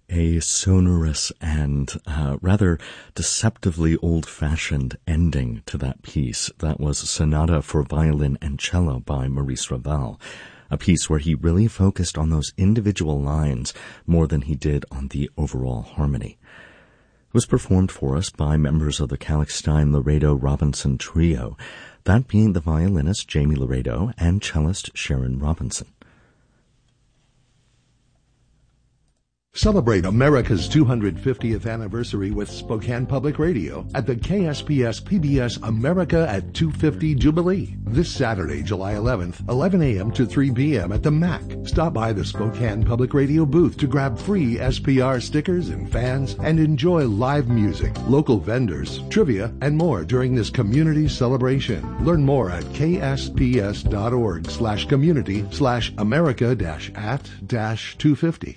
A sonorous and rather deceptively old-fashioned ending to that piece. That was Sonata for Violin and Cello by Maurice Ravel, a piece where he really focused on those individual lines more than he did on the overall harmony. It was performed for us by members of the Kalkstein-Laredo-Robinson Trio, that being the violinist Jamie Laredo and cellist Sharon Robinson. Celebrate America's 250th anniversary with Spokane Public Radio at the KSPS PBS America at 250 Jubilee. This Saturday, July 11th, 11 a.m. to 3 p.m. at the MAC. Stop by the Spokane Public Radio booth to grab free SPR stickers and fans and enjoy live music, local vendors, trivia, and more during this community celebration. Learn more at ksps.org/community/America-at-250.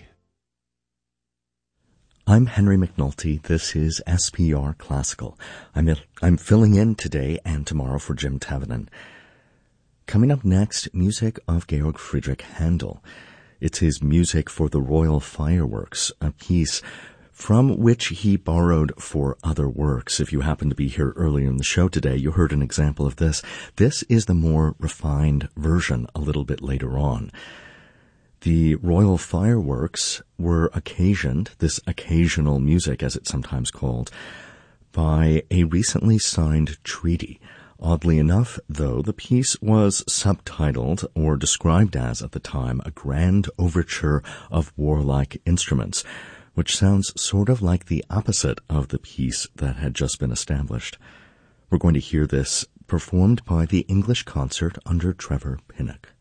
I'm Henry McNulty. This is SPR Classical. I'm filling in today and tomorrow for Jim Tavanen. Coming up next, music of Georg Friedrich Handel. It's his music for the Royal Fireworks, a piece from which he borrowed for other works. If you happen to be here earlier in the show today, you heard an example of this. This is the more refined version a little bit later on. The Royal Fireworks were occasioned, this occasional music as it's sometimes called, by a recently signed treaty. Oddly enough, though, the piece was subtitled, or described as at the time, a grand overture of warlike instruments, which sounds sort of like the opposite of the piece that had just been established. We're going to hear this performed by the English Concert under Trevor Pinnock.